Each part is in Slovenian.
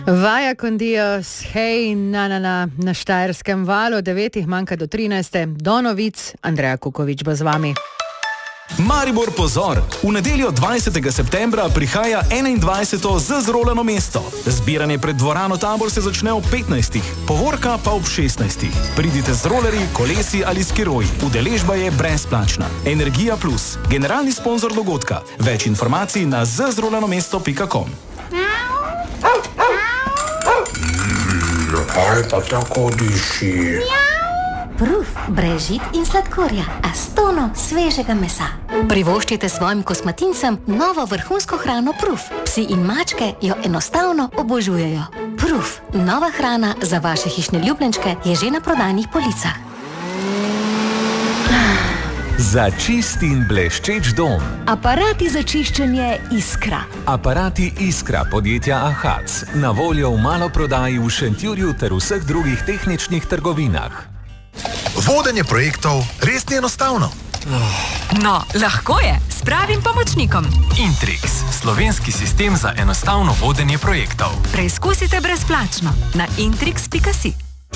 Vaja con Dios, hej, na Štajerskem valu, 9 manjka do 13. Do novic, Andreja Kukovič bo z vami. Maribor pozor! V nedeljo 20. septembra prihaja 21. Zazrolano mesto. Zbiranje pred dvorano Tabor se začne ob 15. Povorka pa ob 16. Pridite z rolerji, kolesi ali skiroji. Udeležba je brezplačna. Energija Plus, generalni sponzor dogodka. Več informacij na zazrolanomesto.com. Kaj pa tako diši? Proof, brez žit in sladkorja, a s tono svežega mesa. Privoščite svojim kosmatincem novo vrhunsko hrano Proof. Psi in mačke jo enostavno obožujejo. Proof, nova hrana za vaše hišne ljubljenčke je že na prodajnih policah. Za čist in bleščeč dom. Aparati za čiščenje Iskra. Aparati Iskra podjetja Ahac. Na voljo v maloprodaji v Šentjurju ter vseh drugih tehničnih trgovinah. Vodenje projektov res ni enostavno. No, lahko je, s pravim pomočnikom. Intrix, slovenski sistem za enostavno vodenje projektov. Preizkusite brezplačno na intrix.si.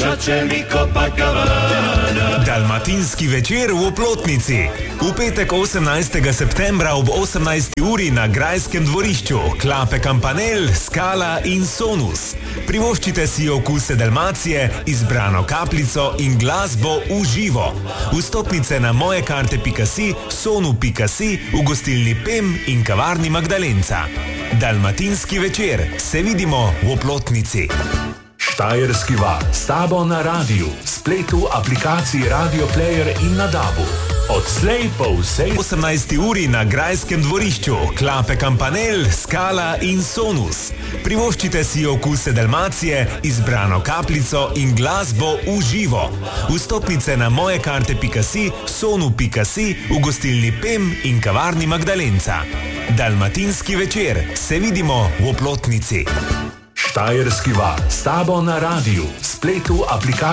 Dalmatinski večer v Oplotnici. V petek 18. septembra ob 18. uri na Grajskem dvorišču. Klape Kampanel, Skala in Sonus. Privoščite si okuse Dalmacije, izbrano kapljico in glasbo v živo. Vstopnice na mojekarte.si, sonu.si, v gostilni Pem in kavarni Magdalenca. Dalmatinski večer. Se vidimo v Oplotnici. Štajerski val, s tabo na radiju, spletu, aplikaciji Radio Player in na DAB-u. Odslej pa vsej 18. uri na Grajskem dvorišču. Klape Kampanel, Skala in Sonus. Privoščite si okuse Dalmacije, izbrano kapljico in glasbo v živo. Vstopnice na mojekarte.si, sonu.si, v gostilni Pem in kavarni Magdalenca. Dalmatinski večer. Se vidimo v Oplotnici. Štajerski val, s tabo na radiju, spletu, aplikaciji